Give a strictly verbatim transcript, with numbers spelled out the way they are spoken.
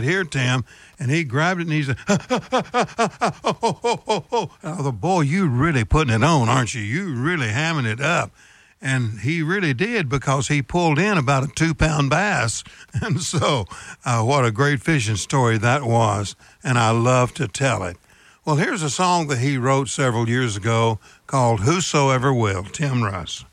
it here, Tim. And he grabbed it and he said, oh, oh, oh, oh, oh. I thought, boy, you really putting it on, aren't you? You really hamming it up. And he really did, because he pulled in about a two-pound bass. And so uh, what a great fishing story that was, and I love to tell it. Well, here's a song that he wrote several years ago called Whosoever Will, Tim Russ.